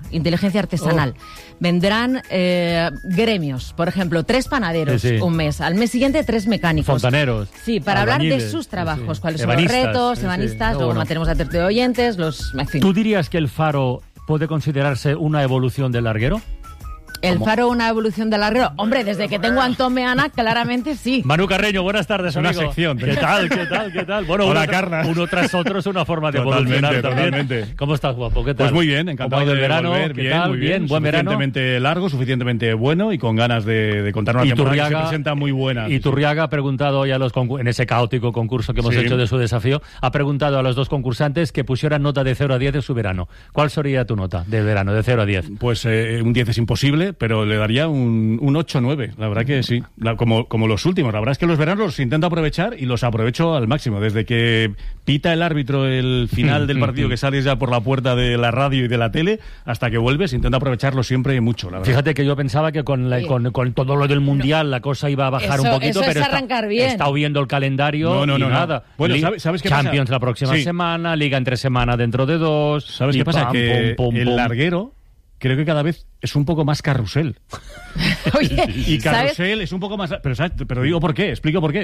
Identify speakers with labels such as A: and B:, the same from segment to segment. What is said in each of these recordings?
A: inteligencia artesanal. Vendrán gremios, por ejemplo, 3 panaderos un mes. Al mes siguiente 3 mecánicos.
B: Fontaneros.
A: Sí, para hablar de sus trabajos, cuáles son los retos, ebanistas, luego mantenemos a tercio de oyentes, en fin.
B: ¿Tú dirías que el Faro puede considerarse una evolución del larguero?
A: ¿El Faro una evolución del larguero? Hombre, desde que tengo a Antón Meana, claramente sí.
B: Manu Carreño, buenas tardes, amigo.
C: Una sección.
B: ¿Qué tal? Bueno,
C: hola, Carla.
B: Uno tras otro es una forma de evolucionar también.
C: Totalmente.
B: ¿Cómo estás, guapo? ¿Qué tal?
C: Pues muy bien, encantado
B: del
C: de
B: verano.
C: volver.
B: ¿Qué tal?
C: Muy bien.
B: Buen verano.
C: Suficientemente largo, suficientemente bueno y con ganas de contar una temporada que se presenta muy buena.
B: Y Turriaga ha preguntado hoy en ese caótico concurso que hemos hecho de su desafío, ha preguntado a los 2 concursantes que pusieran nota de 0 a 10 de su verano. ¿Cuál sería tu nota de verano, de 0 a 10?
C: Pues un 10 es imposible, pero le daría un 8-9, la verdad que sí, como los últimos. La verdad es que los veranos los intento aprovechar y los aprovecho al máximo. Desde que pita el árbitro el final del partido, que sales ya por la puerta de la radio y de la tele, hasta que vuelves, intento aprovecharlo siempre mucho, la verdad.
B: Fíjate que yo pensaba que con todo lo del Mundial la cosa iba a bajar un poquito, pero
A: he
B: estado viendo el calendario y nada.
C: Bueno, ¿sabes qué
B: Champions
C: pasa?
B: la próxima semana, Liga entre semana dentro de 2.
C: ¿Sabes qué pasa? Que el larguero creo que cada vez es un poco más carrusel.
A: Oye,
C: y carrusel es un poco más... Pero digo por qué, explico por qué.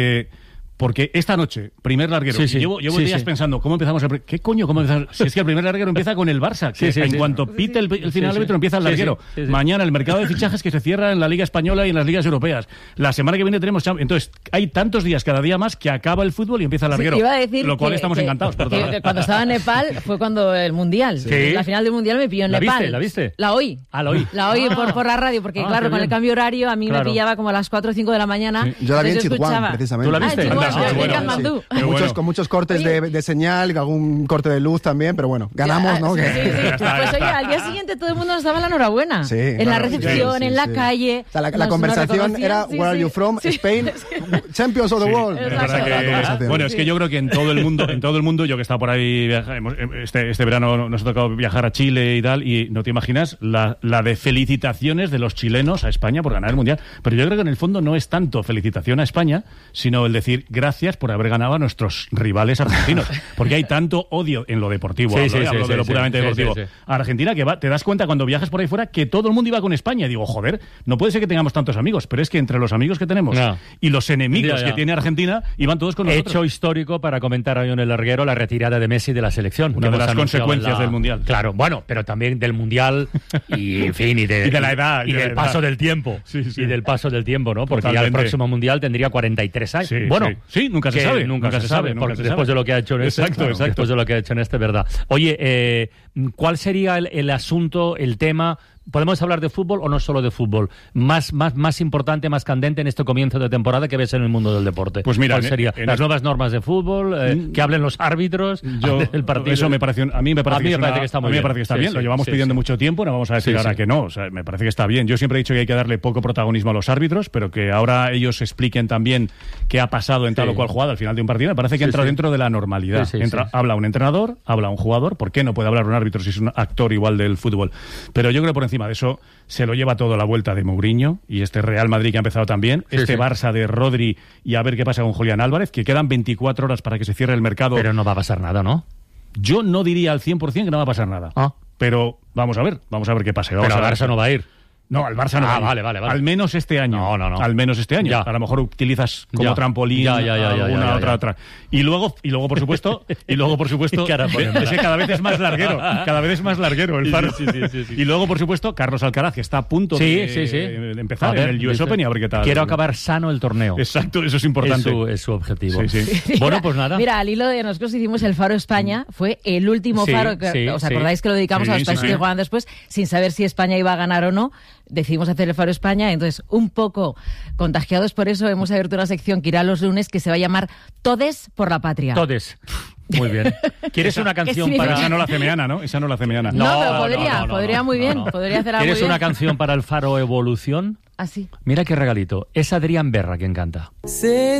C: Porque esta noche, primer larguero, llevo días pensando, ¿cómo empezamos? ¿Qué coño? ¿Cómo empezamos? Si es que el primer larguero empieza con el Barça, que en cuanto pite el final árbitro empieza el larguero. Mañana el mercado de fichajes que se cierra en la Liga Española y en las ligas europeas. La semana que viene tenemos... Entonces, hay tantos días cada día más que acaba el fútbol y empieza el larguero.
A: Iba a decir
C: lo cual estamos encantados.
A: Cuando estaba en Nepal fue cuando el Mundial. La final del Mundial me pilló en Nepal.
B: ¿La viste?
A: La oí.
B: La oí.
A: La oí por la radio, porque claro, con el cambio horario a mí me pillaba como a las 4 o 5 de la mañana.
D: Yo la vi en Chihuahua, precisamente.
B: ¿Tú la viste?
D: Con muchos cortes de señal, algún corte de luz también, pero bueno, ganamos, ¿no?
A: Pues oye, al día siguiente todo el mundo nos daba la enhorabuena. En la recepción, en la calle.
D: O sea, la conversación era "Where are you from? Spain, Champions of the World".
C: Bueno, es que yo creo que en todo el mundo, yo que he estado por ahí, este verano nos ha tocado viajar a Chile y tal, y no te imaginas la de felicitaciones de los chilenos a España por ganar el Mundial. Pero yo creo que en el fondo no es tanto felicitación a España, sino el decir gracias por haber ganado a nuestros rivales argentinos, porque hay tanto odio en lo deportivo, hablo de lo puramente deportivo. A Argentina, que te das cuenta cuando viajas por ahí fuera que todo el mundo iba con España. Y digo, joder, no puede ser que tengamos tantos amigos, pero es que entre los amigos que tenemos y los enemigos que tiene Argentina, iban todos con nosotros.
B: Hecho histórico para comentar hoy en el larguero la retirada de Messi de la selección.
C: Una de las consecuencias del Mundial.
B: Claro, bueno, pero también del Mundial y, en fin, y de la edad. Y del paso del tiempo. Y del paso del tiempo, ¿no? Porque ya el próximo Mundial tendría 43 años.
C: Sí, nunca se sabe.
B: Nunca se sabe. Después de lo que ha hecho en
C: exacto.
B: Después de lo que ha hecho en verdad. Oye, ¿cuál sería el asunto, el tema? ¿Podemos hablar de fútbol o no solo de fútbol? Más importante, más candente en este comienzo de temporada que ves en el mundo del deporte.
C: Pues mira,
B: ¿cuál sería? ¿Las nuevas normas de fútbol? ¿Que hablen los árbitros? El partido.
C: Eso a mí me parece que está muy bien. Me parece que está bien. Lo llevamos pidiendo mucho tiempo, no vamos a decir ahora que no. O sea, me parece que está bien. Yo siempre he dicho que hay que darle poco protagonismo a los árbitros, pero que ahora ellos expliquen también qué ha pasado en tal o cual jugada al final de un partido. Me parece que entra dentro de la normalidad. Habla un entrenador, habla un jugador. ¿Por qué no puede hablar un árbitro si es un actor igual del fútbol? Pero yo creo que por encima de eso se lo lleva todo la vuelta de Mourinho y este Real Madrid que ha empezado también, Barça de Rodri y a ver qué pasa con Julián Álvarez, que quedan 24 horas para que se cierre el mercado.
B: Pero no va a pasar nada, ¿no?
C: Yo no diría al 100% que no va a pasar nada. Pero vamos a ver qué pasa.
B: Pero al Barça no va a ir.
C: No, al Barça no.
B: Vale.
C: Al menos este año.
B: No.
C: Al menos este año. A lo mejor utilizas como trampolín alguna otra. Y luego, por supuesto, es que cada vez es más larguero el Faro. Sí. Y luego, por supuesto, Carlos Alcaraz, que está a punto de empezar en el US Open y a ver qué tal.
B: Quiero acabar sano el torneo.
C: Exacto, eso es importante.
B: Es su objetivo.
C: Sí.
B: Bueno, pues nada.
A: Mira, al hilo de nosotros hicimos el Faro España, fue el último Faro que os acordáis que lo dedicamos a los países que juegan después, sin saber si España iba a ganar o no. Decidimos hacer el Faro España, entonces un poco contagiados por eso hemos abierto una sección que irá los lunes que se va a llamar Todes por la Patria.
B: Todes. Muy bien. ¿Quieres una canción para...?
C: Esa no la hace Meana, ¿no? Esa no la hace Meana.
A: No, pero podría muy bien. Podría hacer algo.
B: ¿Quieres una canción para el Faro Evolución?
A: Así.
B: Mira qué regalito. Es Adrián Berra quien canta.